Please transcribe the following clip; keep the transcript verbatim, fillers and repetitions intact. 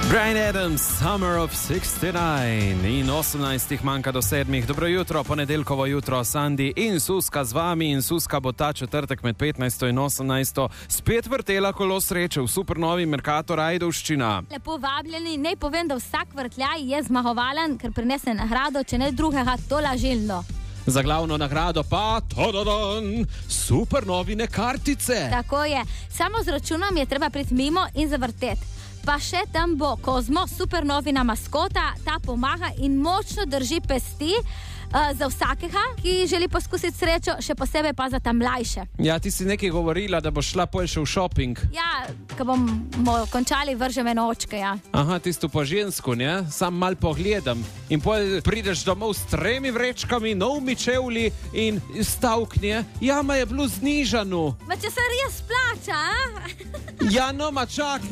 Bryan Adams, Summer of šestnajst in osemnajst manjka do sedmih. Dobro jutro, ponedeljkovo jutro, Sandi in Suska z vami in Suska bo ta četrtek med petnajsto in osemnajsto spet vrtela kolo sreče v supernovi Mercator Ajdovščina. Lepo vabljeni, naj povem, da vsak vrtljaj je zmagovalen, ker prinese nagrado, če ne drugega, tolažilno. Za glavno nagrado pa tododan, supernovine kartice. Tako je, samo z računom je treba priti mimo in zavrteti. Pa še tam bo Kozmo, supernovina maskota, ta pomaga in močno drži pesti uh, za vsakega, ki želi poskusiti srečo, še posebej pa za ta mlajše. Ja, ti si nekaj govorila, da boš šla pol še v šoping. Ja, ko bomo končali, vržem eno očke, ja. Aha, tisto po žensku, ne? Sam mal pogledam. In pol prideš domov s tremi vrečkami, novimi čevlji in stavknje. Ja, ma je bilo znižano. Ma če se res plača, a? Ja, no, ma čak.